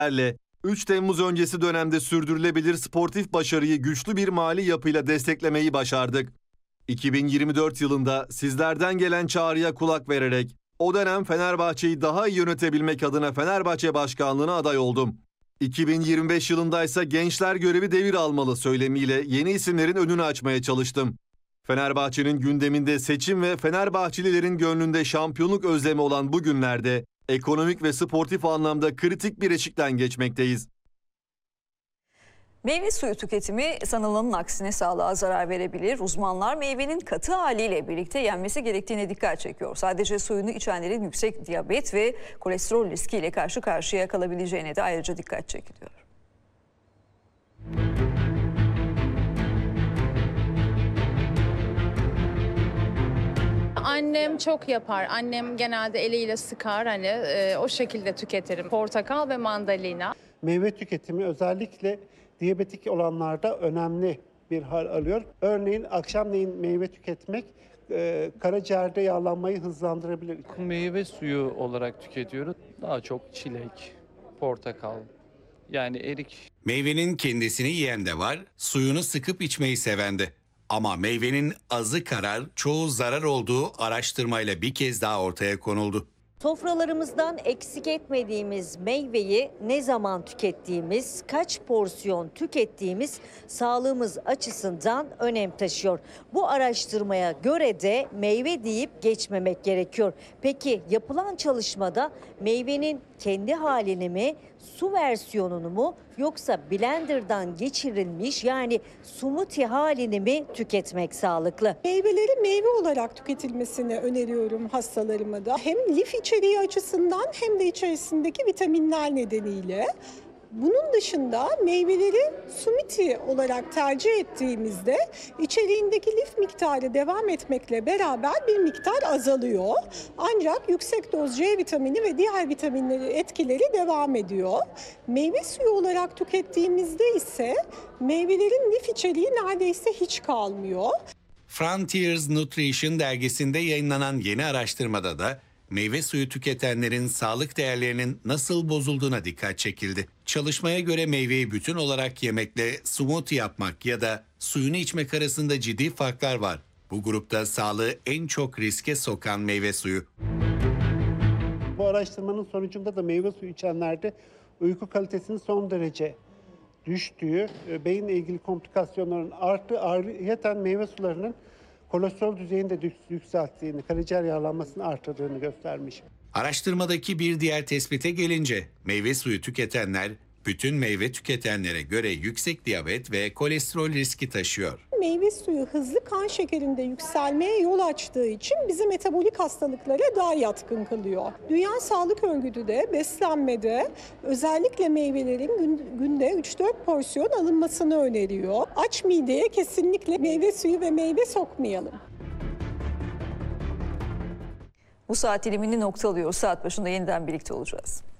3 Temmuz öncesi dönemde sürdürülebilir sportif başarıyı güçlü bir mali yapıyla desteklemeyi başardık. 2024 yılında sizlerden gelen çağrıya kulak vererek o dönem Fenerbahçe'yi daha iyi yönetebilmek adına Fenerbahçe Başkanlığı'na aday oldum. 2025 yılında ise gençler görevi devir almalı söylemiyle yeni isimlerin önünü açmaya çalıştım. Fenerbahçe'nin gündeminde seçim ve Fenerbahçelilerin gönlünde şampiyonluk özlemi olan bu günlerde ekonomik ve sportif anlamda kritik bir eşikten geçmekteyiz. Meyve suyu tüketimi sanılanın aksine sağlığa zarar verebilir. Uzmanlar meyvenin katı haliyle birlikte yenmesi gerektiğine dikkat çekiyor. Sadece suyunu içenlerin yüksek diyabet ve kolesterol riskiyle karşı karşıya kalabileceğine de ayrıca dikkat çekiliyor. Annem çok yapar. Annem genelde eliyle sıkar. O şekilde tüketirim. Portakal ve mandalina. Meyve tüketimi özellikle diyabetik olanlarda önemli bir hal alıyor. Örneğin akşamleyin meyve tüketmek karaciğerde yağlanmayı hızlandırabilir. Meyve suyu olarak tüketiyoruz. Daha çok çilek, portakal, yani erik. Meyvenin kendisini yiyen de var, suyunu sıkıp içmeyi seven de. Ama meyvenin azı karar, çoğu zarar olduğu araştırmayla bir kez daha ortaya konuldu. Sofralarımızdan eksik etmediğimiz meyveyi ne zaman tükettiğimiz, kaç porsiyon tükettiğimiz sağlığımız açısından önem taşıyor. Bu araştırmaya göre de meyve deyip geçmemek gerekiyor. Peki yapılan çalışmada meyvenin kendi halini mi, su versiyonunu mu yoksa blenderdan geçirilmiş yani smoothie halini mi tüketmek sağlıklı? Meyveleri meyve olarak tüketilmesini öneriyorum hastalarıma da. Hem lif içeriği açısından hem de içerisindeki vitaminler nedeniyle. Bunun dışında meyveleri smoothie olarak tercih ettiğimizde içeriğindeki lif miktarı devam etmekle beraber bir miktar azalıyor. Ancak yüksek doz C vitamini ve diğer vitaminleri etkileri devam ediyor. Meyve suyu olarak tükettiğimizde ise meyvelerin lif içeriği neredeyse hiç kalmıyor. Frontiers Nutrition dergisinde yayınlanan yeni araştırmada da meyve suyu tüketenlerin sağlık değerlerinin nasıl bozulduğuna dikkat çekildi. Çalışmaya göre meyveyi bütün olarak yemekle smoothie yapmak ya da suyunu içmek arasında ciddi farklar var. Bu grupta sağlığı en çok riske sokan meyve suyu. Bu araştırmanın sonucunda da meyve suyu içenlerde uyku kalitesinin son derece düştüğü, beyinle ilgili komplikasyonların arttığı, ayrıyeten meyve sularının kolesterol düzeyini de yükselttiğini, karaciğer yağlanmasını artırdığını göstermiş. Araştırmadaki bir diğer tespite gelince meyve suyu tüketenler bütün meyve tüketenlere göre yüksek diyabet ve kolesterol riski taşıyor. Meyve suyu hızlı kan şekerinde yükselmeye yol açtığı için bizi metabolik hastalıklara daha yatkın kılıyor. Dünya Sağlık Örgütü de beslenmede özellikle meyvelerin günde 3-4 porsiyon alınmasını öneriyor. Aç mideye kesinlikle meyve suyu ve meyve sokmayalım. Bu saat dilimini noktalıyoruz. Saat başında yeniden birlikte olacağız.